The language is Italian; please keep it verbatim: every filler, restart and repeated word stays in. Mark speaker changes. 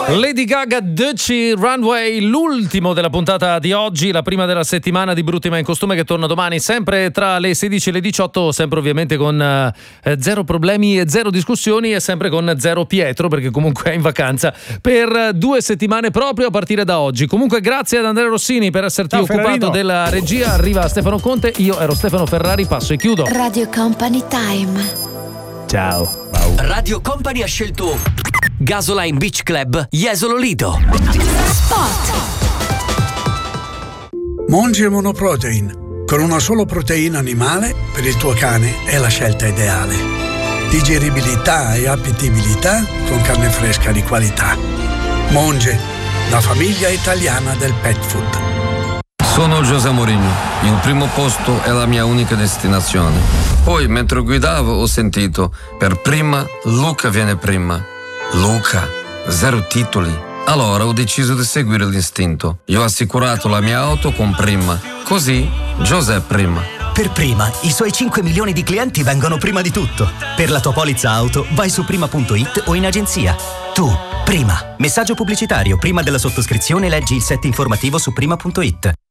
Speaker 1: Lady Gaga, Ducci, Runway, l'ultimo della puntata di oggi, la prima della settimana di Brutti ma in costume, che torna domani sempre tra le sedici e le diciotto, sempre ovviamente con eh, zero problemi e zero discussioni, e sempre con zero Pietro, perché comunque è in vacanza per due settimane proprio a partire da oggi. Comunque grazie ad Andrea Rossini per esserti
Speaker 2: Ciao,
Speaker 1: occupato
Speaker 2: Ferrarino.
Speaker 1: della regia. Arriva Stefano Conte, io ero Stefano Ferrari, passo e chiudo.
Speaker 3: Radio Company Time.
Speaker 1: Ciao.
Speaker 4: Radio Company ha scelto Gasoline Beach Club Jesolo Lido.
Speaker 3: Spot.
Speaker 5: Monge Monoprotein. Con una solo proteina animale, per il tuo cane è la scelta ideale. Digeribilità e appetibilità con carne fresca di qualità. Monge, la famiglia italiana del pet food.
Speaker 6: Sono José Mourinho, il primo posto è la mia unica destinazione. Poi, mentre guidavo, ho sentito, per prima, Luca viene prima. Luca, zero titoli. Allora ho deciso di seguire l'istinto. Io ho assicurato la mia auto con Prima. Così, José prima.
Speaker 7: Per Prima, i suoi cinque milioni di clienti vengono prima di tutto. Per la tua polizza auto, vai su prima punto it o in agenzia. Tu, Prima. Messaggio pubblicitario. Prima della sottoscrizione leggi il set informativo su prima punto it.